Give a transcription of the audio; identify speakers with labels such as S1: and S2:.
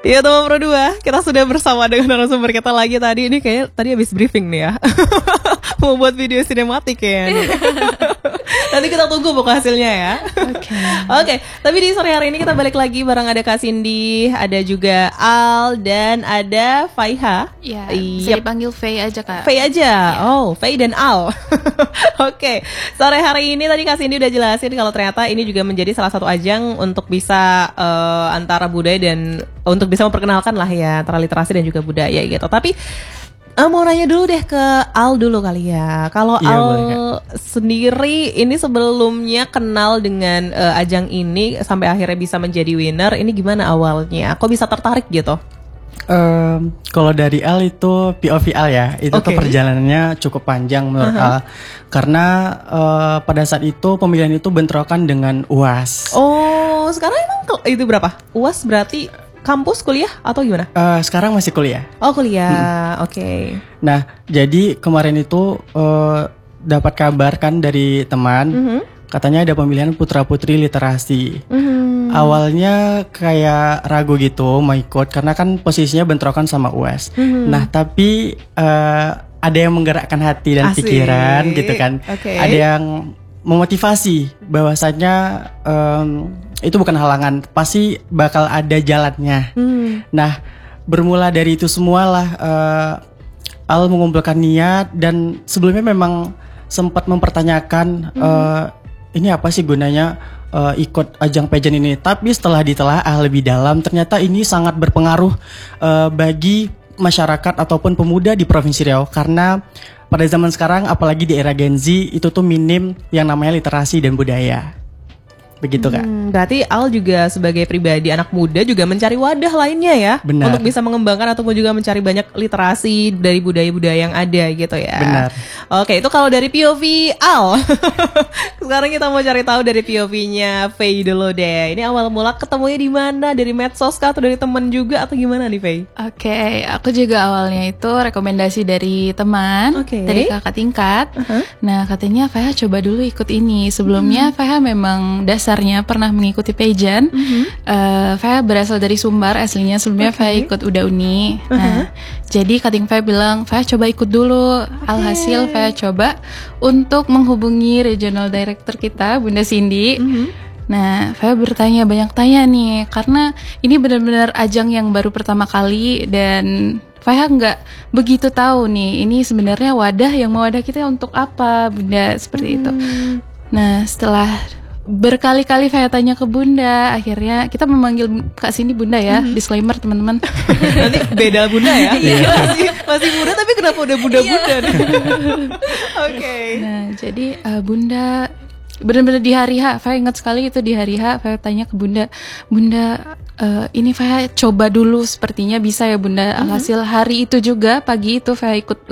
S1: Iya teman Pro 2, kita sudah bersama dengan narasumber kita lagi tadi. Ini kayaknya tadi habis briefing nih ya. Mau buat video sinematik kayaknya. Nanti kita tunggu pokok hasilnya ya. Oke. Tapi di sore hari ini kita balik lagi bareng ada Kak Cindy, ada juga Al, dan ada Faiha.
S2: Iya, bisa dipanggil Faye aja Kak.
S1: Faye aja, oh Faye dan Al. Oke. Sore hari ini tadi Kak Cindy udah jelasin kalau ternyata ini juga menjadi salah satu ajang untuk bisa antara budaya dan untuk bisa memperkenalkan lah ya antara literasi dan juga budaya gitu. Tapi mau nanya dulu deh ke Al dulu kali ya. Kalau Al sendiri ini sebelumnya kenal dengan ajang ini sampai akhirnya bisa menjadi winner, ini gimana awalnya? Kok bisa tertarik gitu?
S3: Kalau dari Al itu POV Al ya, itu tuh perjalanannya cukup panjang menurut Al. Karena pada saat itu pemilihan itu bentrokan dengan UAS.
S1: Oh, sekarang emang itu berapa? UAS berarti kampus kuliah atau gimana?
S3: Sekarang masih kuliah.
S1: Oh kuliah, oke.
S3: Nah jadi kemarin itu dapat kabar kan dari teman, katanya ada pemilihan putra putri literasi. Awalnya kayak ragu gitu mau ikut karena kan posisinya bentrokan sama UAS. Nah tapi ada yang menggerakkan hati dan pikiran gitu kan. Ada yang memotivasi bahwasanya itu bukan halangan, pasti bakal ada jalannya. Nah, bermula dari itu semualah Al mengumpulkan niat dan sebelumnya memang sempat mempertanyakan ini apa sih gunanya ikut ajang pageant ini. Tapi setelah ditelaah lebih dalam, ternyata ini sangat berpengaruh bagi masyarakat ataupun pemuda di Provinsi Riau karena pada zaman sekarang apalagi di era Gen Z itu tuh minim yang namanya literasi dan budaya. Begitu Kak.
S1: Berarti Al juga sebagai pribadi anak muda juga mencari wadah lainnya ya.
S3: Benar.
S1: Untuk bisa mengembangkan ataupun juga mencari banyak literasi dari budaya-budaya yang ada gitu ya.
S3: Benar.
S1: Oke, itu kalau dari POV Al. Sekarang kita mau cari tahu dari POV-nya Faye dulu deh. Ini awal mula ketemunya di mana? Dari medsos kah atau dari teman juga atau gimana nih Faye?
S2: Oke, aku juga awalnya itu rekomendasi dari teman, dari kakak tingkat. Nah katanya Faiha coba dulu ikut ini. Sebelumnya Faiha memang dasarnya pernah mengikuti pageant. Faiha berasal dari Sumbar aslinya. Sebelumnya Faiha ikut Uda Uni. Nah jadi kating Faiha bilang Faiha coba ikut dulu. Alhasil Faiha coba untuk menghubungi regional director kita Bunda Cindy. Nah, Faiha bertanya banyak tanya nih karena ini benar-benar ajang yang baru pertama kali dan Faiha nggak begitu tahu nih ini sebenarnya wadah yang mau wadah kita untuk apa Bunda seperti itu. Nah, setelah berkali-kali Faiha tanya ke Bunda, akhirnya kita memanggil Kak Cindy Bunda ya. Disclaimer teman-teman.
S1: Nanti beda Bunda ya. masih muda tapi kenapa udah bunda-bunda? Oke.
S2: Nah, jadi Bunda benar-benar di hari H, Faiha ingat sekali itu di hari H, Faiha tanya ke Bunda, Bunda ini Faiha coba dulu sepertinya bisa ya Bunda. Alhasil hari itu juga pagi itu Faiha ikut